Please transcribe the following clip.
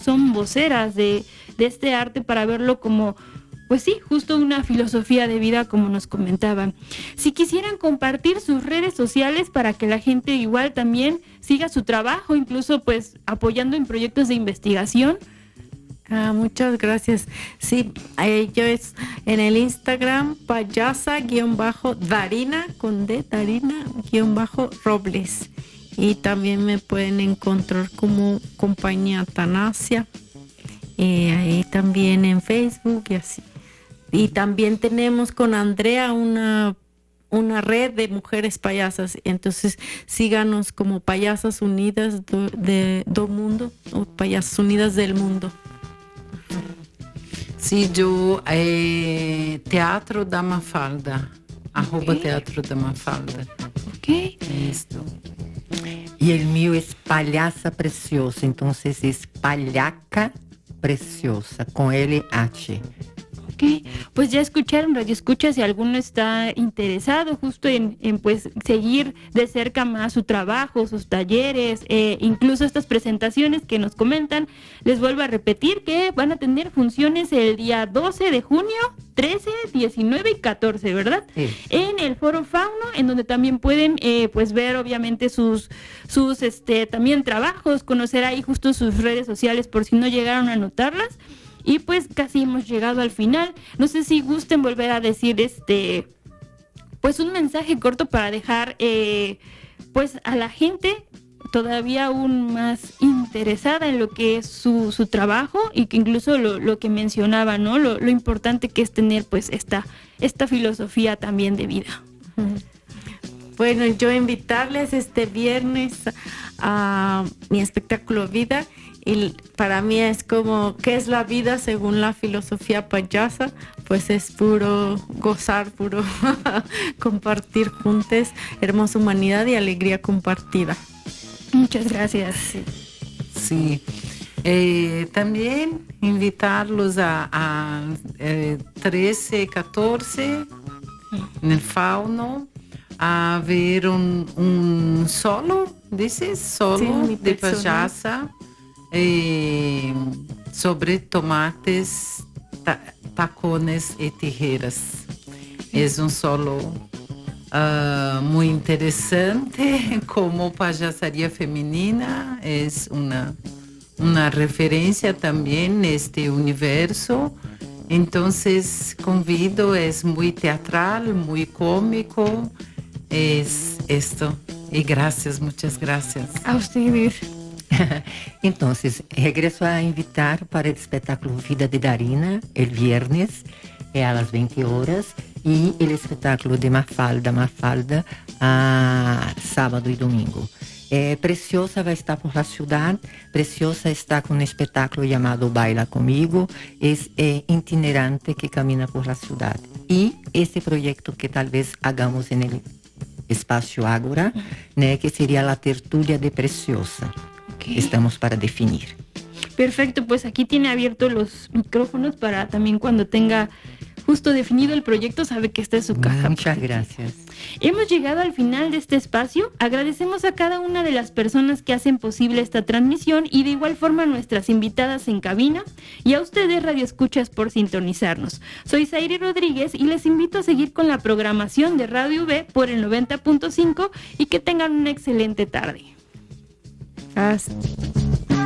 son voceras de este arte para verlo como, pues sí, justo una filosofía de vida, como nos comentaban. Si quisieran compartir sus redes sociales para que la gente igual también siga su trabajo, incluso pues apoyando en proyectos de investigación. Muchas gracias. Sí, yo es en el Instagram payasa_Darina con D, Darina_Robles. Y también me pueden encontrar como Compañía Atanasia. Ahí también en Facebook y así. Y también tenemos con Andrea una red de mujeres payasas. Entonces síganos como Payasas Unidas do Mundo o Payasas Unidas del Mundo. Sí, yo Teatro da Mafalda, @ Teatro da Mafalda. Ok. Esto. Y el mío es Palhaça Preciosa, entonces es Palhaca Preciosa, con LH. Ok, pues ya escucharon, Radio Escucha, si alguno está interesado justo en pues seguir de cerca más su trabajo, sus talleres, incluso estas presentaciones que nos comentan, les vuelvo a repetir que van a tener funciones el día 12 de junio, 13, 19 y 14, ¿verdad? Sí. En el Foro Fauno, en donde también pueden pues ver obviamente sus también trabajos, conocer ahí justo sus redes sociales por si no llegaron a anotarlas. Y pues casi hemos llegado al final. No sé si gusten volver a decir pues un mensaje corto para dejar pues a la gente todavía aún más interesada en lo que es su trabajo, y que incluso lo que mencionaba, ¿no? Lo importante que es tener pues esta filosofía también de vida. Bueno, yo invitarles este viernes a mi espectáculo Vida. Y para mí es como, ¿qué es la vida según la filosofía payasa? Pues es puro gozar, puro compartir juntos, hermosa humanidad y alegría compartida. Muchas gracias. Sí. También invitarlos a 13, 14 en el Fauno a ver un solo, ¿dices? Solo sí, de payasa. Sobre tomates, tacones y tijeras. Es un solo muy interesante como payasaría femenina. Es una referencia también en este universo. Entonces convido, es muy teatral, muy cómico. Es esto. Y gracias, muchas gracias. A ustedes. Entonces, regreso a invitar para el espectáculo Vida de Darina, el viernes, a las 20 horas, y el espectáculo de Mafalda, a sábado y domingo. Preciosa vai estar por la ciudad. Preciosa está con un espectáculo llamado Baila Conmigo. Es itinerante que camina por la ciudad. Y este proyecto que tal vez hagamos en el espacio Ágora, que sería la tertulia de Preciosa. Okay. Estamos para definir. Perfecto, pues aquí tiene abiertos los micrófonos para también cuando tenga justo definido el proyecto, sabe que está en su casa. Muchas gracias. Hemos llegado al final de este espacio. Agradecemos a cada una de las personas que hacen posible esta transmisión y de igual forma a nuestras invitadas en cabina y a ustedes Radio Escuchas por sintonizarnos. Soy Zairi Rodríguez y les invito a seguir con la programación de Radio V por el 90.5 y que tengan una excelente tarde. Gracias.